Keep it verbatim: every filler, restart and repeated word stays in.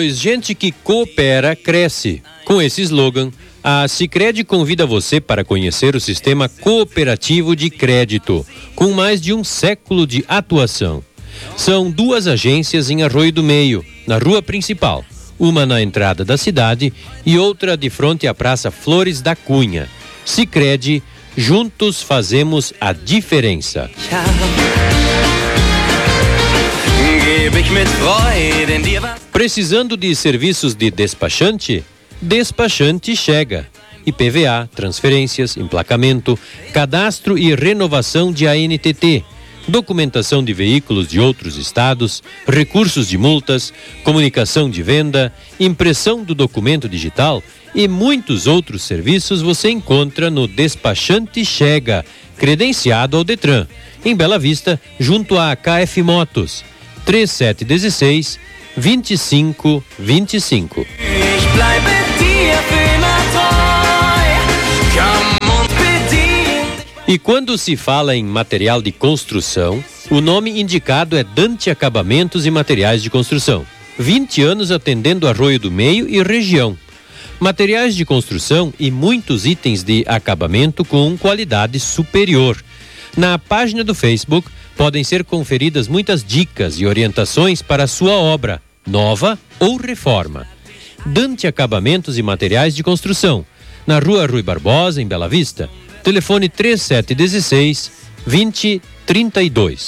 Pois gente que coopera, cresce. Com esse slogan, a Sicredi convida você para conhecer o sistema cooperativo de crédito, com mais de um século de atuação. São duas agências em Arroio do Meio, na rua principal, uma na entrada da cidade e outra de frente à Praça Flores da Cunha. Sicredi, juntos fazemos a diferença. Precisando de serviços de despachante? Despachante chega. I P V A, transferências, emplacamento, cadastro e renovação de A N T T, documentação de veículos de outros estados, recursos de multas, comunicação de venda, impressão do documento digital e muitos outros serviços você encontra no Despachante Chega, credenciado ao Detran, em Bela Vista, junto à K F Motos. três sete um seis, dois cinco dois cinco. E quando se fala em material de construção, o nome indicado é Dante Acabamentos e Materiais de Construção. vinte anos atendendo Arroio do Meio e região. Materiais de construção e muitos itens de acabamento com qualidade superior. Na página do Facebook podem ser conferidas muitas dicas e orientações para a sua obra, nova ou reforma. Dante Acabamentos e Materiais de Construção, na Rua Rui Barbosa, em Bela Vista. Telefone três sete um seis, dois zero três dois.